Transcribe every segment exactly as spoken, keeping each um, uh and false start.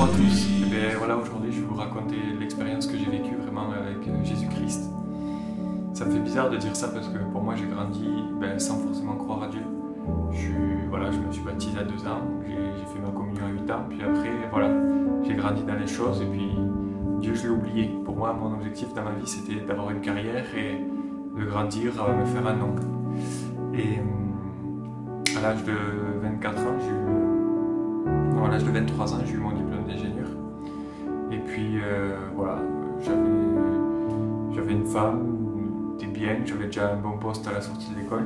Bonjour à tous. Eh bien, voilà, aujourd'hui, je vais vous raconter l'expérience que j'ai vécue vraiment avec euh, Jésus-Christ. Ça me fait bizarre de dire ça parce que pour moi, j'ai grandi ben, sans forcément croire à Dieu. Je, suis- voilà, je me suis baptisé à deux ans, j'ai j'ai fait ma communion à huit ans, puis après, voilà, j'ai grandi dans les choses et puis Dieu, je l'ai oublié. Pour moi, mon objectif dans ma vie, c'était d'avoir une carrière et de grandir, euh, me faire un nom. Et euh, à l'âge de vingt-quatre ans, j'ai eu, non, à l'âge de vingt-trois ans, j'ai eu mon diplôme d'ingénieur. Et puis euh, voilà, j'avais, j'avais une femme, des biens, j'avais déjà un bon poste à la sortie de l'école.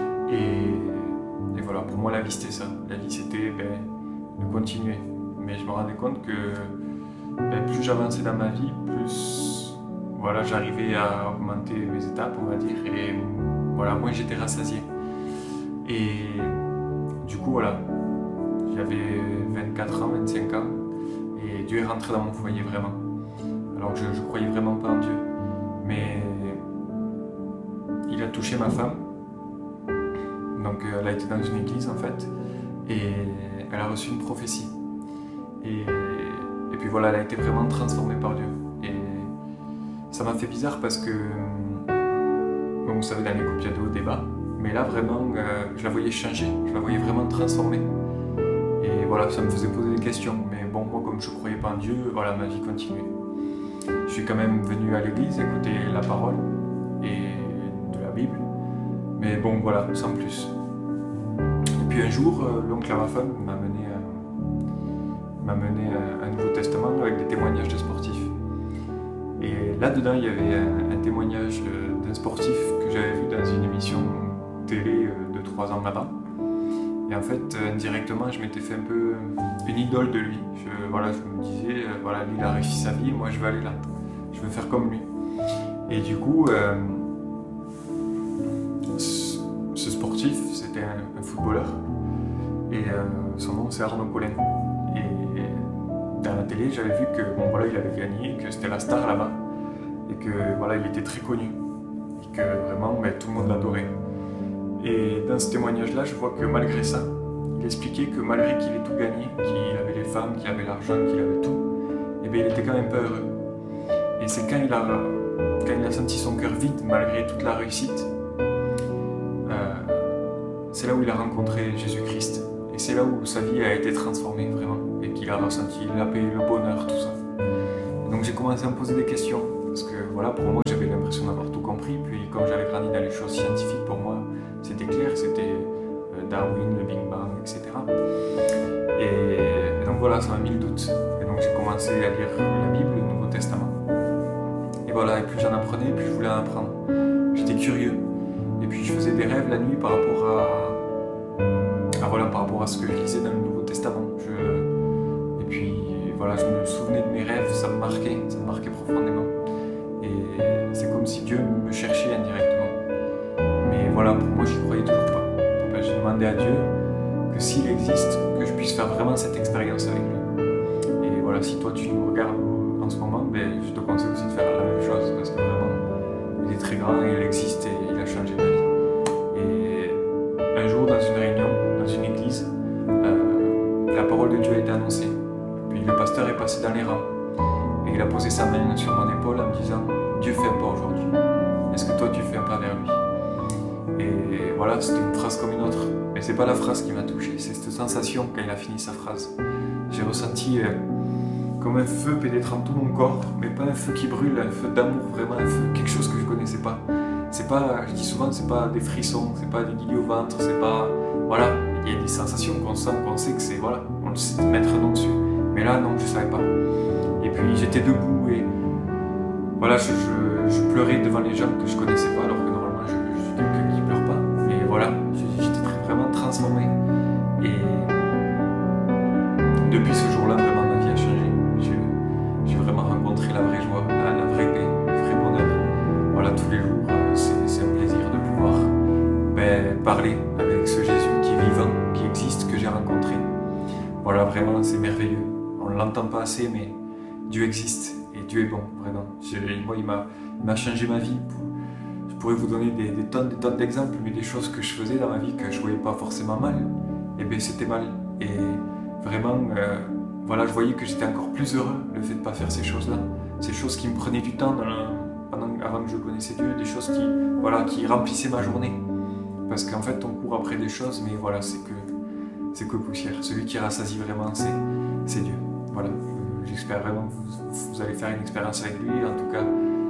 Et, et voilà, pour moi la vie c'était ça. La vie c'était ben, de continuer. Mais je me rendais compte que ben, plus j'avançais dans ma vie, plus voilà, j'arrivais à augmenter mes étapes, on va dire. Et voilà, moins j'étais rassasié. Et du coup voilà, j'avais vingt-quatre ans, vingt-cinq ans. Et Dieu est rentré dans mon foyer vraiment. Alors que je ne croyais vraiment pas en Dieu. Mais il a touché ma femme. Donc elle a été dans une église en fait. Et elle a reçu une prophétie. Et, et puis voilà, elle a été vraiment transformée par Dieu. Et ça m'a fait bizarre parce que, bon, vous savez, dans les couples, il y a de hauts débats. Mais là vraiment, euh, je la voyais changer. Je la voyais vraiment transformée. Et voilà, ça me faisait poser des questions. Mais bon, moi, comme je ne croyais pas en Dieu, voilà, ma vie continuait. Je suis quand même venu à l'église écouter la parole et de la Bible. Mais bon, voilà, sans plus. Et puis un jour, euh, l'oncle à ma femme m'a mené, à, m'a mené à un Nouveau Testament avec des témoignages de sportifs. Et là-dedans, il y avait un, un témoignage euh, d'un sportif que j'avais vu dans une émission télé euh, de trois ans là-bas. Et en fait, euh, indirectement, je m'étais fait un peu une idole de lui. Je, voilà, je me disais, euh, voilà, lui, il a réussi sa vie, moi, je veux aller là. Je veux faire comme lui. Et du coup, euh, ce, ce sportif, c'était un, un footballeur. Et euh, son nom, c'est Arnaud Collin. Et, et dans la télé, j'avais vu que, bon, voilà, il avait gagné, que c'était la star là-bas. Et que, voilà, il était très connu. Et que vraiment, ben, tout le monde l'adorait. Et dans ce témoignage-là, je vois que malgré ça, il expliquait que malgré qu'il ait tout gagné, qu'il avait les femmes, qu'il avait l'argent, qu'il avait tout, et bien il était quand même pas heureux. Et c'est quand il a, quand il a senti son cœur vide, malgré toute la réussite, euh, c'est là où il a rencontré Jésus-Christ. Et c'est là où sa vie a été transformée vraiment, et qu'il a ressenti la paix, le bonheur, tout ça. Et donc j'ai commencé à me poser des questions, parce que voilà, pour moi j'avais l'impression d'avoir tout compris, puis comme j'avais grandi dans les choses scientifiques, pour moi c'était clair, c'était Darwin, le Big Bang, et cetera. Et, et donc voilà, ça m'a mis le doute. Et donc j'ai commencé à lire la Bible, le Nouveau Testament. Et voilà, et plus j'en apprenais, plus je voulais en apprendre. J'étais curieux. Et puis je faisais des rêves la nuit par rapport à, à, voilà, par rapport à ce que je lisais dans le Nouveau Testament. Je, et puis voilà, je me souvenais de mes rêves, ça me marquait, ça me marquait profondément. Et c'est comme si Dieu me cherchait indirectement. Mais voilà, pour moi, je ne croyais toujours pas. Donc, ben, j'ai demandé à Dieu que s'il existe, que je puisse faire vraiment cette expérience avec lui. Et voilà, si toi tu nous regardes en ce moment, ben, je te conseille aussi de faire la même chose parce que vraiment, il est très grand et il existe et il a changé ma vie. Et un jour, dans une réunion, dans une église, euh, la parole de Dieu a été annoncée. Puis le pasteur est passé dans les rangs et il a posé sa main sur mon épaule en me disant « Dieu fait un pas aujourd'hui. Est-ce que toi tu fais un pas vers lui ?» Et voilà, c'était une phrase comme une autre. Mais c'est pas la phrase qui m'a touché, c'est cette sensation quand il a fini sa phrase. J'ai ressenti euh, comme un feu pénétrant tout mon corps, mais pas un feu qui brûle, un feu d'amour, vraiment un feu, quelque chose que je connaissais pas. C'est pas, je dis souvent, c'est pas des frissons, c'est pas des guillis au ventre, c'est pas, voilà, il y a des sensations qu'on sent, qu'on sait que c'est, voilà, on le sait mettre un nom dessus. Mais là, non, je savais pas. Et puis j'étais debout et voilà, je, je, je pleurais devant les gens que je connaissais pas, alors que normalement je, je suis quelqu'un qui pleure pas. Mais voilà, j'étais vraiment transformé. Et depuis ce jour-là, vraiment ma vie a changé. J'ai vraiment rencontré la vraie joie, la, la vraie paix, le vrai bonheur. Voilà, tous les jours, c'est un plaisir de pouvoir ben, parler avec ce Jésus qui est vivant, qui existe, que j'ai rencontré. Voilà, vraiment, c'est merveilleux. On ne l'entend pas assez, mais Dieu existe et Dieu est bon, vraiment. Moi, il m'a changé ma vie. Je pourrais vous donner des, des tonnes, des tonnes d'exemples, mais des choses que je faisais dans ma vie que je ne voyais pas forcément mal, et bien c'était mal. Et vraiment, euh, voilà, je voyais que j'étais encore plus heureux, le fait de ne pas faire ces choses-là. Ces choses qui me prenaient du temps dans le- pendant, avant que je connaissais Dieu, des choses qui, voilà, qui remplissaient ma journée. Parce qu'en fait, on court après des choses, mais voilà, c'est que, c'est que poussière. Celui qui rassasie vraiment, c'est, c'est Dieu. Voilà, Euh, j'espère vraiment que vous, vous allez faire une expérience avec lui. En tout cas,